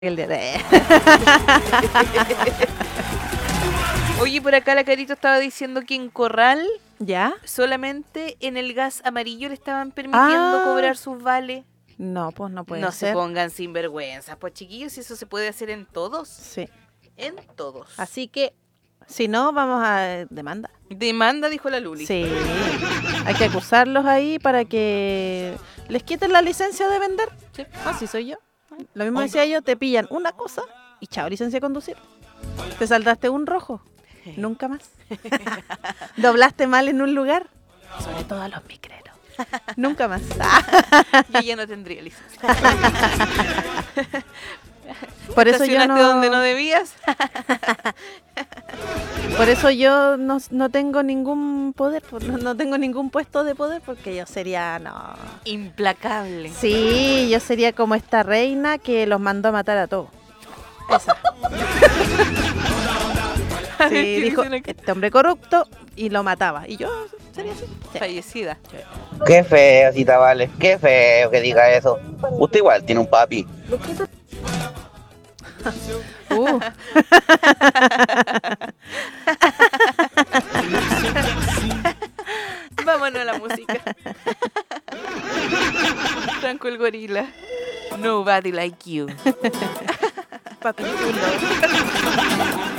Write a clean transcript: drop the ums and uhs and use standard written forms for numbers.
El de... Oye, por acá la Carito estaba diciendo que en Corral ¿Ya? solamente en el gas amarillo le estaban permitiendo cobrar sus vales. No, pues no puede No ser. se pongan sinvergüenzas, pues chiquillos, si eso se puede hacer en todos. Sí. En todos. Así que, si no, vamos a demanda. Demanda, dijo la Luli. Sí. Hay que acusarlos ahí para que les quiten la licencia de vender. Sí. Así soy yo. Lo mismo decía yo, te pillan una cosa y chao, licencia de conducir. Te saltaste un rojo. Nunca más. Doblaste mal en un lugar. Sobre todo a los micreros. Nunca más. Yo ya no tendría licencia. Por eso yo no... donde no debías. Por eso yo no tengo ningún poder, no tengo ningún puesto de poder, porque yo sería, no... Implacable. Sí, yo sería como esta reina que los mandó a matar a todos. Esa. Sí, dijo, este hombre corrupto, y lo mataba. Y yo sería así. Sí. Fallecida. Qué feo, Cita Vale, qué feo que diga eso. Usted igual tiene un papi. Vámonos a la música. Franco el gorila. Nobody like you. Papi chulo.